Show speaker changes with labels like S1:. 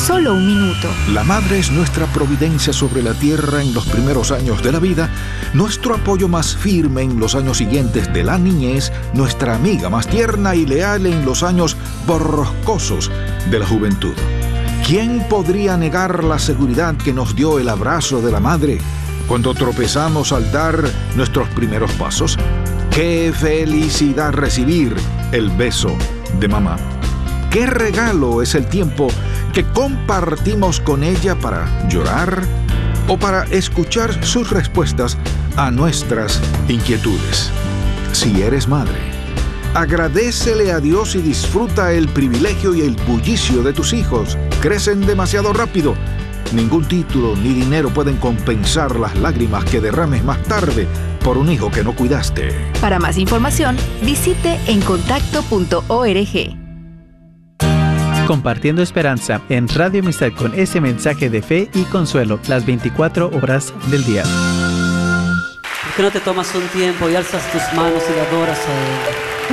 S1: solo un minuto.
S2: La madre es nuestra providencia sobre la tierra en los primeros años de la vida, nuestro apoyo más firme en los años siguientes de la niñez, nuestra amiga más tierna y leal en los años borrascosos de la juventud. ¿Quién podría negar la seguridad que nos dio el abrazo de la madre cuando tropezamos al dar nuestros primeros pasos? ¡Qué felicidad recibir el beso de mamá! ¡Qué regalo es el tiempo que compartimos con ella para llorar o para escuchar sus respuestas a nuestras inquietudes! Si eres madre, agradécele a Dios y disfruta el privilegio y el bullicio de tus hijos. Crecen demasiado rápido. Ningún título ni dinero pueden compensar las lágrimas que derrames más tarde por un hijo que no cuidaste.
S1: Para más información, visite encontacto.org.
S3: Compartiendo esperanza en Radio Amistad con ese mensaje de fe y consuelo las 24 horas del día.
S4: ¿Por qué no te tomas un tiempo y alzas tus manos y le adoras a Él?